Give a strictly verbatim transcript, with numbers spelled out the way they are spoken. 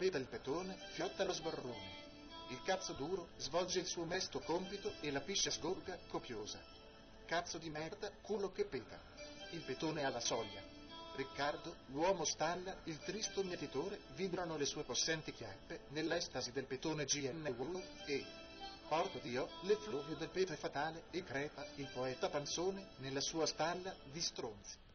peta il petone, fiotta lo sbarrone. Il cazzo duro svolge il suo mesto compito e la piscia sgorga copiosa. Cazzo di merda, culo che peta. Il petone alla soglia. Riccardo, l'uomo stalla, il tristo mietitore, vibrano le sue possenti chiappe nell'estasi del petone G N World e, porto Dio, l'effluvio del pete fatale e crepa il poeta panzone nella sua stalla di stronzi.